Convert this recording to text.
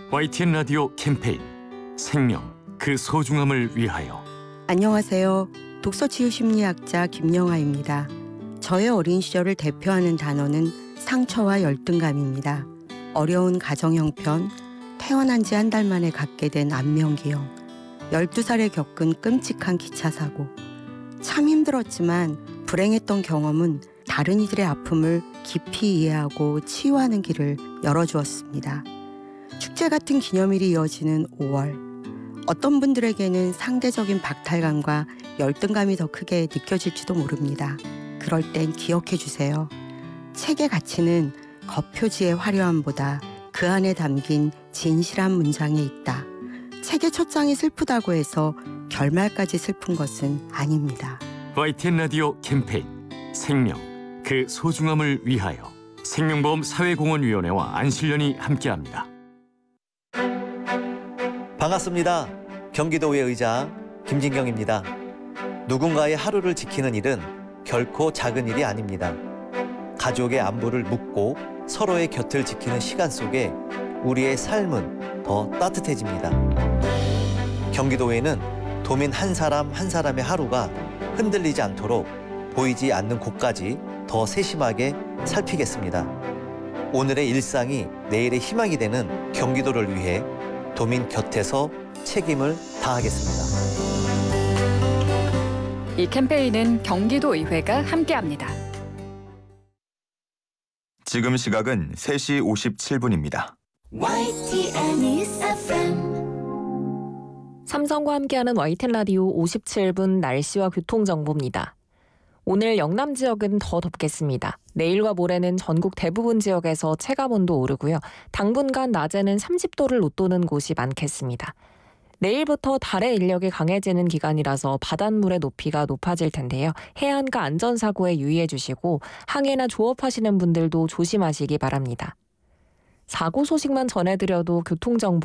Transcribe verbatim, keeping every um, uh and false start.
와이티엔 라디오 캠페인 생명, 그 소중함을 위하여. 안녕하세요. 독서치유심리학자 김영하입니다. 저의 어린 시절을 대표하는 단어는 상처와 열등감입니다. 어려운 가정 형편, 태어난 지 한 달 만에 갖게 된 안면기형, 열두 살에 겪은 끔찍한 기차 사고. 참 힘들었지만 불행했던 경험은 다른 이들의 아픔을 깊이 이해하고 치유하는 길을 열어주었습니다. 축제 같은 기념일이 이어지는 오월. 어떤 분들에게는 상대적인 박탈감과 열등감이 더 크게 느껴질지도 모릅니다. 그럴 땐 기억해 주세요. 책의 가치는 겉표지의 화려함보다 그 안에 담긴 진실한 문장에 있다. 책의 첫 장이 슬프다고 해서 결말까지 슬픈 것은 아닙니다. 와이티엔 라디오 캠페인 생명, 그 소중함을 위하여. 생명보험 사회공헌위원회와 안실련이 함께합니다. 반갑습니다. 경기도의 의장 김진경입니다. 누군가의 하루를 지키는 일은 결코 작은 일이 아닙니다. 가족의 안부를 묻고 서로의 곁을 지키는 시간 속에 우리의 삶은 더 따뜻해집니다. 경기도에는 도민 한 사람 한 사람의 하루가 흔들리지 않도록 보이지 않는 곳까지 더 세심하게 살피겠습니다. 오늘의 일상이 내일의 희망이 되는 경기도를 위해 도민 곁에서 책임을 다하겠습니다. 이 캠페인은 경기도의회가 함께합니다. 지금 시각은 세 시 오십칠 분입니다. 와이티엔 News 에프엠. 삼성과 함께하는 와이티엔 라디오 오십칠 분 날씨와 교통정보입니다. 오늘 영남 지역은 더 덥겠습니다. 내일과 모레는 전국 대부분 지역에서 체감온도 오르고요. 당분간 낮에는 삼십 도를 웃도는 곳이 많겠습니다. 내일부터 달의 인력이 강해지는 기간이라서 바닷물의 높이가 높아질 텐데요. 해안가 안전사고에 유의해 주시고 항해나 조업하시는 분들도 조심하시기 바랍니다. 사고 소식만 전해드려도 교통정보